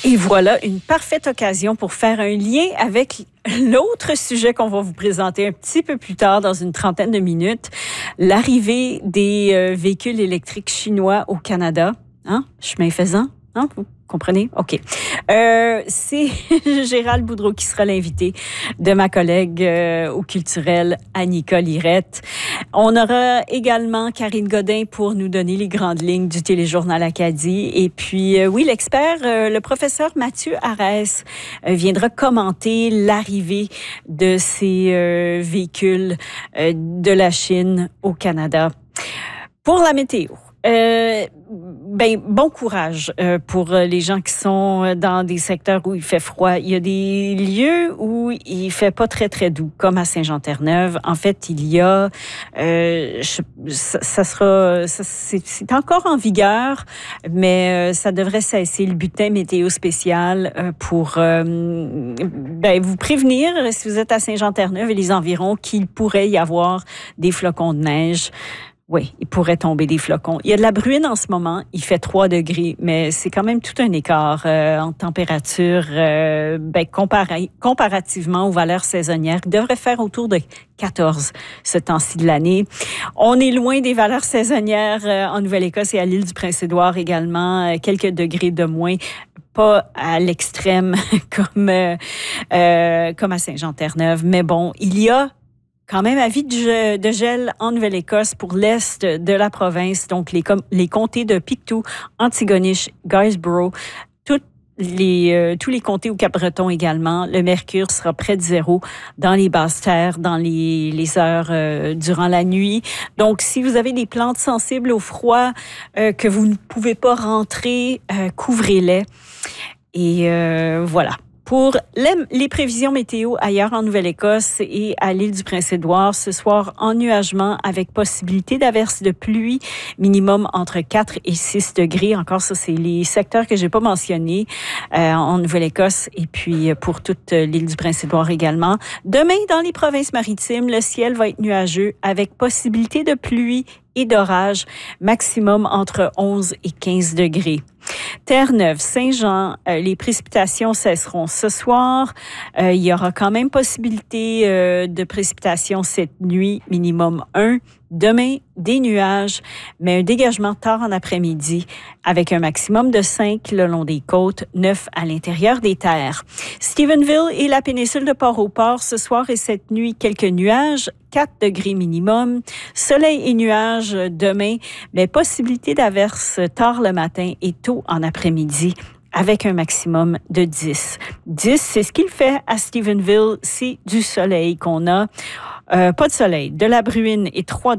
Et voilà une parfaite occasion pour faire un lien avec l'autre sujet qu'on va vous présenter un petit peu plus tard dans une trentaine de minutes, l'arrivée des véhicules électriques chinois au Canada. Hein? Chemin faisant, hein? Vous comprenez? OK. C'est Gérald Boudreau qui sera l'invité de ma collègue au culturel Annika Lirette. On aura également Karine Godin pour nous donner les grandes lignes du téléjournal Acadie. Et puis, oui, l'expert, le professeur Mathieu Arès, viendra commenter l'arrivée de ces véhicules de la Chine au Canada. Pour la météo. Bon courage pour les gens qui sont dans des secteurs où il fait froid. Il y a des lieux où il fait pas très, très doux, comme à Saint-Jean-Terre-Neuve. En fait, il y a... c'est encore en vigueur, mais ça devrait cesser. Le bulletin météo spécial pour vous prévenir, si vous êtes à Saint-Jean-Terre-Neuve et les environs, qu'il pourrait y avoir des flocons de neige. Oui, il pourrait tomber des flocons. Il y a de la bruine en ce moment. Il fait 3 degrés, mais c'est quand même tout un écart en température comparativement aux valeurs saisonnières. Il devrait faire autour de 14 ce temps-ci de l'année. On est loin des valeurs saisonnières en Nouvelle-Écosse et à l'île du Prince-Édouard également. Quelques degrés de moins. Pas à l'extrême comme à Saint-Jean-Terre-Neuve. Mais bon, il y a quand même avis de gel en Nouvelle-Écosse pour l'est de la province, donc les comtés de Pictou, Antigonish, Guysborough, tous les comtés au Cap-Breton également. Le mercure sera près de 0 dans les basses-terres, dans les heures durant la nuit. Donc, si vous avez des plantes sensibles au froid que vous ne pouvez pas rentrer, couvrez-les. Et voilà. Pour les prévisions météo ailleurs en Nouvelle-Écosse et à l'île du Prince-Édouard, ce soir, ennuagement avec possibilité d'averses de pluie, minimum entre 4 et 6 degrés. Encore ça, c'est les secteurs que j'ai pas mentionnés en Nouvelle-Écosse et puis pour toute l'île du Prince-Édouard également. Demain, dans les provinces maritimes, le ciel va être nuageux avec possibilité de pluie et d'orage, maximum entre 11 et 15 degrés. Terre-Neuve, Saint-Jean, les précipitations cesseront ce soir. Il y aura quand même possibilité de précipitations cette nuit, minimum 1. Demain, des nuages, mais un dégagement tard en après-midi avec un maximum de 5 le long des côtes, 9 à l'intérieur des terres. Stephenville et la péninsule de Port-au-Port, ce soir et cette nuit, quelques nuages, 4 degrés minimum. Soleil et nuages demain, mais possibilité d'averses tard le matin et tôt en après-midi avec un maximum de 10. 10, c'est ce qu'il fait à Stephenville. C'est du soleil qu'on a. Pas de soleil, de la bruine et 3